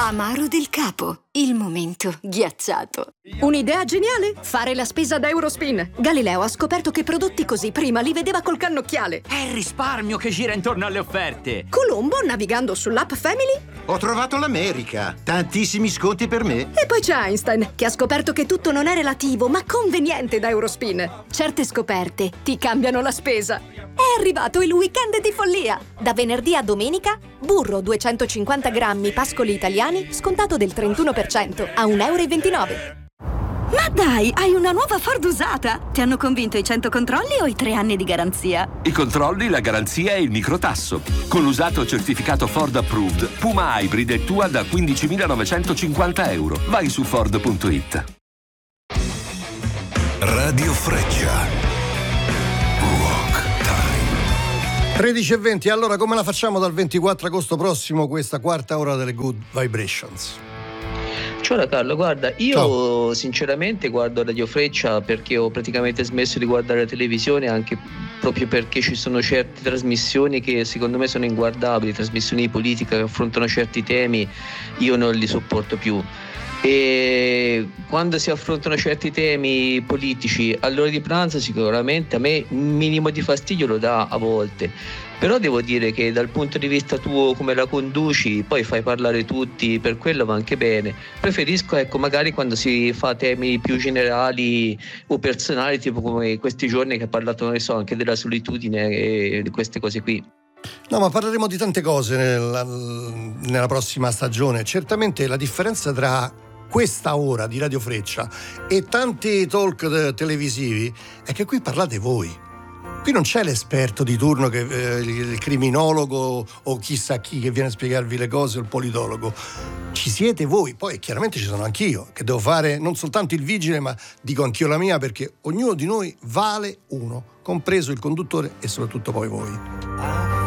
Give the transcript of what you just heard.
Amaro del Capo, il momento ghiacciato. Un'idea geniale? Fare la spesa da Eurospin. Galileo ha scoperto che prodotti così prima li vedeva col cannocchiale. È il risparmio che gira intorno alle offerte. Colombo, navigando sull'app Family. Ho trovato l'America. Tantissimi sconti per me. E poi c'è Einstein, che ha scoperto che tutto non è relativo, ma conveniente da Eurospin. Certe scoperte ti cambiano la spesa. È arrivato il weekend di follia. Da venerdì a domenica, burro 250 grammi pascoli italiani, scontato del 31% a €1,29. Ma dai, hai una nuova Ford usata! Ti hanno convinto i 100 controlli o i 3 anni di garanzia? I controlli, la garanzia e il microtasso. Con l'usato certificato Ford Approved, Puma Hybrid è tua da €15.950. Vai su Ford.it. Radio Freccia. 13:20, allora come la facciamo dal 24 agosto prossimo questa quarta ora delle Good Vibrations? Ciao Carlo, guarda, io sinceramente guardo Radio Freccia perché ho praticamente smesso di guardare la televisione, anche proprio perché ci sono certe trasmissioni che secondo me sono inguardabili, trasmissioni di politica che affrontano certi temi, io non li sopporto più. E quando si affrontano certi temi politici all'ora di pranzo sicuramente a me un minimo di fastidio lo dà a volte, però devo dire che dal punto di vista tuo come la conduci poi fai parlare tutti, per quello va anche bene. Preferisco magari quando si fa temi più generali o personali, tipo come questi giorni che ha parlato, non so, anche della solitudine e di queste cose qui. No, ma parleremo di tante cose nella prossima stagione. Certamente la differenza tra questa ora di Radio Freccia e tanti talk televisivi è che qui parlate voi. Qui non c'è l'esperto di turno, che il criminologo o chissà chi che viene a spiegarvi le cose, o il politologo. Ci siete voi. Poi chiaramente ci sono anch'io, che devo fare non soltanto il vigile, ma dico anch'io la mia, perché ognuno di noi vale uno, compreso il conduttore e soprattutto poi voi.